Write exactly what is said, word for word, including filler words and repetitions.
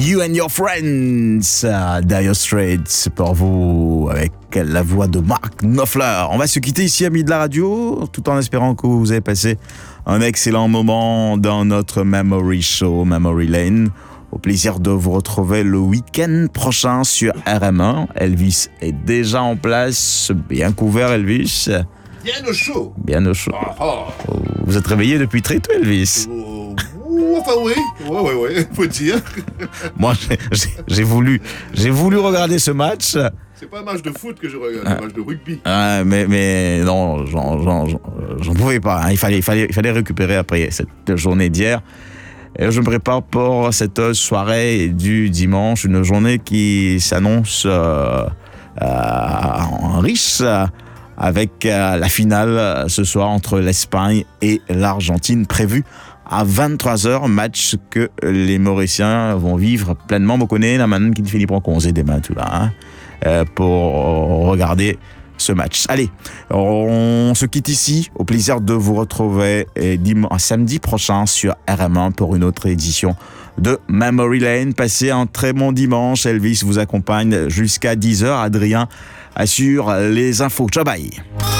You and Your Friends, uh, Dire Straits pour vous avec la voix de Mark Knopfler. On va se quitter ici à Midi de la Radio, tout en espérant que vous avez passé un excellent moment dans notre Memory Show, Memory Lane. Au plaisir de vous retrouver le week-end prochain sur R M un. Elvis est déjà en place, bien couvert Elvis. Bien au chaud. Bien au chaud. Oh, oh. Vous êtes réveillé depuis très tôt Elvis. Oh, enfin oui, ouais, ouais, ouais, faut dire. Moi j'ai, j'ai, j'ai, voulu, j'ai voulu regarder ce match. C'est pas un match de foot que je regarde, c'est ah. un match de rugby. Ah, mais, mais non, j'en, j'en, j'en, j'en pouvais pas. Hein. Il, fallait, il, fallait, il fallait récupérer après cette journée d'hier. Et je me prépare pour cette soirée du dimanche, une journée qui s'annonce euh, euh, riche avec euh, la finale ce soir entre l'Espagne et l'Argentine prévue à vingt-trois heures, match que les Mauriciens vont vivre pleinement. Vous connaissez la manne qui finit pour causer des mains tout là, hein, euh, pour regarder ce match. Allez, on se quitte ici. Au plaisir de vous retrouver dimanche, samedi prochain sur R M un pour une autre édition de Memory Lane. Passez un très bon dimanche. Elvis vous accompagne jusqu'à dix heures. Adrien assure les infos. Ciao, bye.